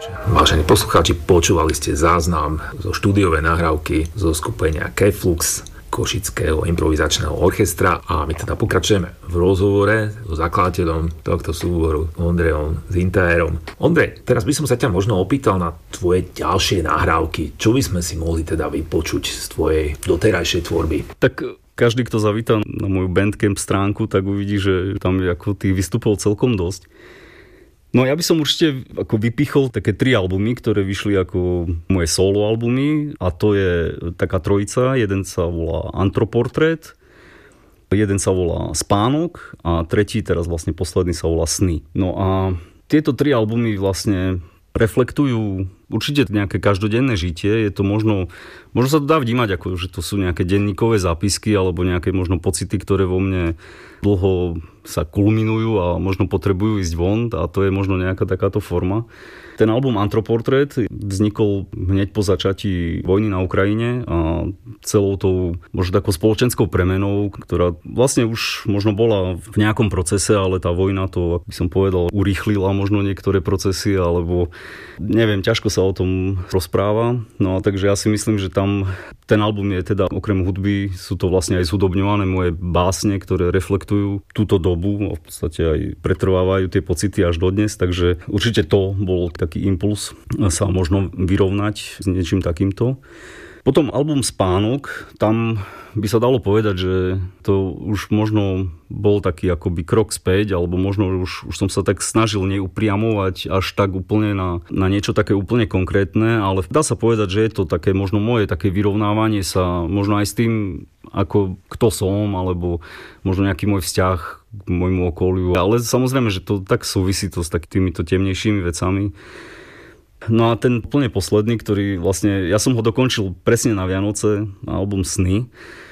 Vážení poslucháči, počúvali ste záznam zo štúdiovej nahrávky zo skupenia Keflux Košického improvizačného orchestra a my teda pokračujeme v rozhovore so zakladateľom tohto súboru Ondrejom Zintajerom. Ondrej, teraz by som sa ťa možno opýtal na tvoje ďalšie nahrávky. Čo by sme si mohli teda vypočuť z tvojej doterajšej tvorby? Tak každý, kto zavítá na moju Bandcamp stránku, tak uvidí, že tam je ako tých výstupov celkom dosť. No ja by som určite ako vypichol také 3 albumy, ktoré vyšli ako moje solo albumy a to je taká trojica. Jeden sa volá Antroportrét, jeden sa volá Spánok a tretí, teraz vlastne posledný, sa volá Sny. No a tieto 3 albumy vlastne reflektujú určite nejaké každodenné žitie. Je to možno sa to dá vnímať ako, že to sú nejaké denníkové zápisky alebo nejaké možno pocity, ktoré vo mne dlho sa kulminujú a možno potrebujú ísť von a to je možno nejaká takáto forma. Ten album Antroportrét vznikol hneď po začatí vojny na Ukrajine a celou tou možno takou spoločenskou premenou, ktorá vlastne už možno bola v nejakom procese, ale tá vojna to, ako by som povedal, urýchlila možno niektoré procesy, alebo neviem, ťažko sa o tom rozpráva. No a takže ja si myslím, že tam ten album je teda okrem hudby, sú to vlastne aj zhudobňované moje básne, ktoré reflektujú túto dobu a v podstate aj pretrvávajú tie pocity až dodnes, takže určite to bol taký impuls sa možno vyrovnať s niečím takýmto. Potom album Spánok, tam by sa dalo povedať, že to už možno bol taký akoby krok späť, alebo možno už som sa tak snažil neupriamovať až tak úplne na niečo také úplne konkrétne, ale dá sa povedať, že je to také možno moje také vyrovnávanie sa možno aj s tým, ako kto som, alebo možno nejaký môj vzťah k môjmu okoliu. Ale samozrejme, že to tak súvisí to s takýmito temnejšími vecami. No a ten úplne posledný, ktorý vlastne, ja som ho dokončil presne na Vianoce, na album Sny.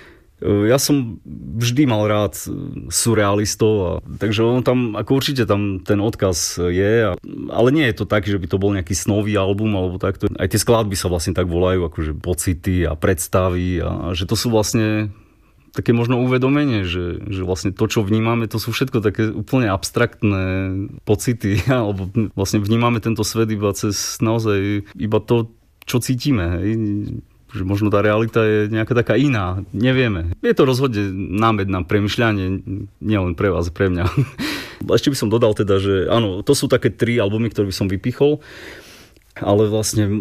Ja som vždy mal rád surrealistov, takže on tam, ako určite tam ten odkaz je, ale nie je to tak, že by to bol nejaký snový album, alebo takto. Aj tie skladby sa vlastne tak volajú, akože pocity a predstavy a že to sú vlastne také možno uvedomenie, že vlastne to, čo vnímame, to sú všetko také úplne abstraktné pocity, alebo vlastne vnímame tento svet iba cez naozaj iba to, čo cítime. Hej. Že možno tá realita je nejaká taká iná. Nevieme. Je to rozhodne námed na premýšľanie, nielen pre vás, pre mňa. Ešte by som dodal teda, že áno, to sú také 3 albumy, ktoré by som vypichol, ale vlastne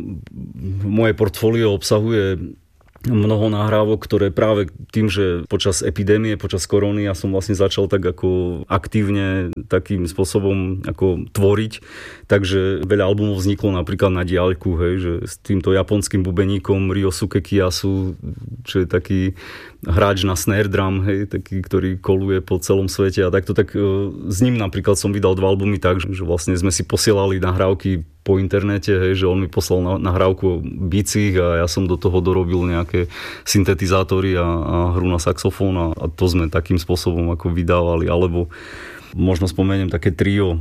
moje portfólio obsahuje mnoho nahrávok, ktoré práve tým, že počas epidémie, počas korony ja som vlastne začal tak ako aktívne takým spôsobom ako tvoriť, takže veľa albumov vzniklo napríklad na diaľku, hej, že s týmto japonským bubeníkom Ryosuke Kiyasu, čo je taký hráč na snare drum, hej, taký, ktorý koluje po celom svete a takto, tak s ním napríklad som vydal 2 albumy tak, že vlastne sme si posielali nahrávky po internete, hej, že on mi poslal nahrávku o bicích a ja som do toho dorobil nejaké syntetizátory a hru na saxofón a to sme takým spôsobom ako vydávali, alebo možno spomeniem také trio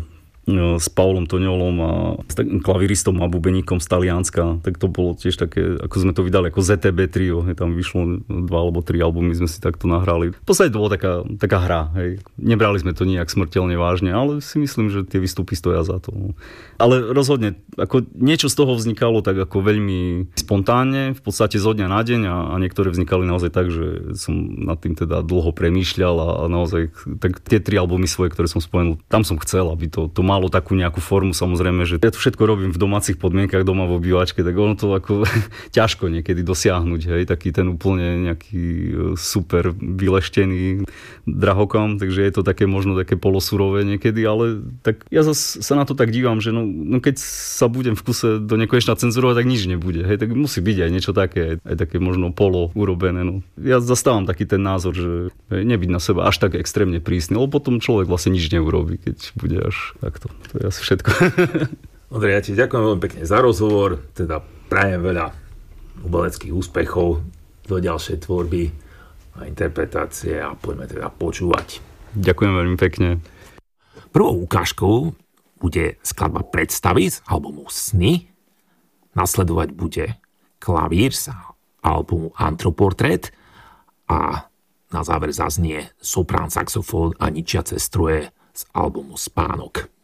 s Paulom Toňolom a s klaviristom a bubeníkom z Talianska, tak to bolo tiež také, ako sme to vydali, ako ZTB trio, hej, tam vyšlo 2 alebo 3 albumy, sme si takto nahrali. V podstate to bola taká hra, hej. Nebrali sme to nijak smrteľne vážne, ale si myslím, že tie výstupy stoja za to. Ale rozhodne, ako niečo z toho vznikalo tak ako veľmi spontánne, v podstate zo dňa na deň a niektoré vznikali naozaj tak, že som nad tým teda dlho premýšľal a naozaj tak tie 3 albumy svoje, ktoré som spomenul, tam som chcel, aby to malo takú nejakú formu, samozrejme, že ja to všetko robím v domácich podmienkach doma v obývačke, tak ono to ako ťažko niekedy dosiahnuť, hej, taký ten úplne nejaký super vyleštený drahokam, takže je to také možno také polosurové niekedy, ale tak ja zase sa na to tak dívam, že no keď sa budem v kuse do nekonečna cenzurovať, tak nič nebude, hej, tak musí byť aj niečo také, aj také možno polo urobené, no. Ja zastávam taký ten názor, že nebyť na seba až tak extrémne prísny, lebo potom človek vlastne nič neurobí, keď bude až takto. To je asi všetko. Ondrej, ja ti ďakujem veľmi pekne za rozhovor, teda prajem veľa umeleckých úspechov do ďalšej tvorby a interpretácie a poďme teda počúvať. Ďakujem veľmi pekne. Prvou ukážkou bude skladba Predstavy z albumu Sny, nasledovať bude klavír z albumu Antroportrét a na záver zaznie soprán, saxofón a ničiace stroje z albumu Spánok.